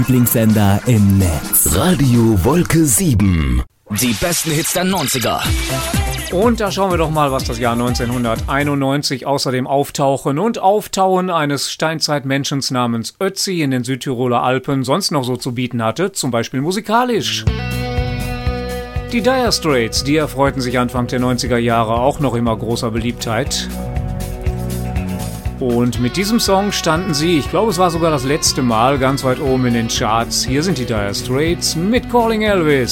Lieblingssender im Netz. Radio Wolke 7. Die besten Hits der 90er. Und da schauen wir doch mal, was das Jahr 1991 außer dem Auftauchen und Auftauen eines Steinzeitmenschens namens Ötzi in den Südtiroler Alpen sonst noch so zu bieten hatte, zum Beispiel musikalisch. Die Dire Straits, die erfreuten sich Anfang der 90er Jahre auch noch immer großer Beliebtheit. Und mit diesem Song standen sie, ich glaube es war sogar das letzte Mal, ganz weit oben in den Charts. Hier sind die Dire Straits mit Calling Elvis.